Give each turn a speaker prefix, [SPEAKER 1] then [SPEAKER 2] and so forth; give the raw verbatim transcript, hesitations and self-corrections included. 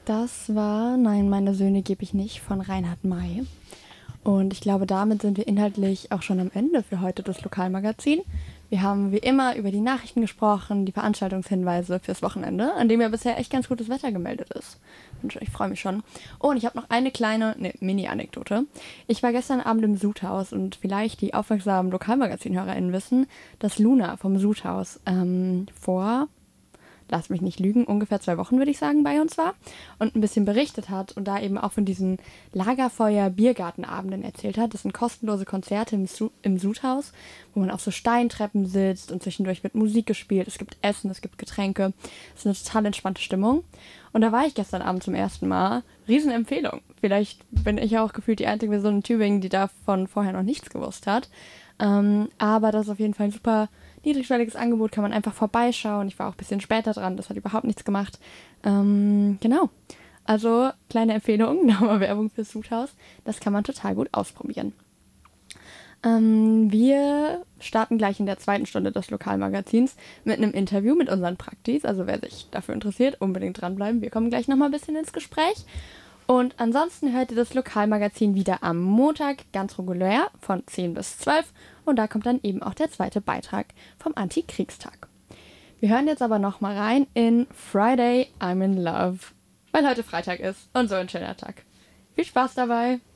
[SPEAKER 1] Das war Nein, meine Söhne gebe ich nicht von Reinhard May. Und ich glaube, damit sind wir inhaltlich auch schon am Ende für heute des Lokalmagazin. Wir haben wie immer über die Nachrichten gesprochen, die Veranstaltungshinweise fürs Wochenende, an dem ja bisher echt ganz gutes Wetter gemeldet ist. Und ich freue mich schon. Oh, und ich habe noch eine kleine, ne, Mini-Anekdote. Ich war gestern Abend im Sudhaus und vielleicht die aufmerksamen Lokalmagazin-HörerInnen wissen, dass Luna vom Sudhaus ähm, vor lass mich nicht lügen, ungefähr zwei Wochen, würde ich sagen, bei uns war und ein bisschen berichtet hat und da eben auch von diesen Lagerfeuer-Biergartenabenden erzählt hat. Das sind kostenlose Konzerte im, Su- im Sudhaus, wo man auf so Steintreppen sitzt und zwischendurch wird Musik gespielt. Es gibt Essen, es gibt Getränke. Es ist eine total entspannte Stimmung. Und da war ich gestern Abend zum ersten Mal. Riesenempfehlung. Vielleicht bin ich auch gefühlt die einzige Person in Tübingen, die davon vorher noch nichts gewusst hat. Ähm, aber das ist auf jeden Fall ein super niedrigschwelliges Angebot, kann man einfach vorbeischauen. Ich war auch ein bisschen später dran, das hat überhaupt nichts gemacht. Ähm, genau. Also, kleine Empfehlung, nochmal Werbung fürs Sudhaus. Das kann man total gut ausprobieren. Ähm, wir starten gleich in der zweiten Stunde des Lokalmagazins mit einem Interview mit unseren Praktis. Also, wer sich dafür interessiert, unbedingt dranbleiben. Wir kommen gleich nochmal ein bisschen ins Gespräch. Und ansonsten hört ihr das Lokalmagazin wieder am Montag ganz regulär von zehn bis zwölf. Und da kommt dann eben auch der zweite Beitrag vom Antikriegstag. Wir hören jetzt aber nochmal rein in Friday I'm in Love, weil heute Freitag ist und so ein schöner Tag. Viel Spaß dabei!